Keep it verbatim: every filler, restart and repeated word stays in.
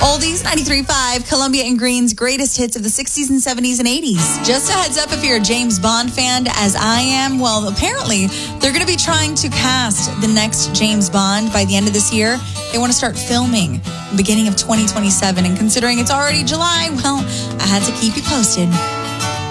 Oldies ninety-three point five, Columbia and Green's greatest hits of the sixties and seventies and eighties. Just a heads up if you're a James Bond fan, as I am, well, apparently they're going to be trying to cast the next James Bond by the end of this year. They want to start filming the beginning of twenty twenty-seven, and considering it's already July, well, I had to keep you posted.